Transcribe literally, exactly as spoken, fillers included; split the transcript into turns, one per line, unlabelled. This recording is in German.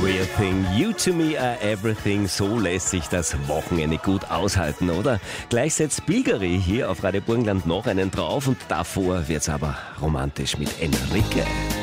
Real Thing, You to Me are Everything, so lässt sich das Wochenende gut aushalten, oder? Gleich setzt Bilgeri hier auf Radio Burgenland noch einen drauf und davor wird's aber romantisch mit Enrique.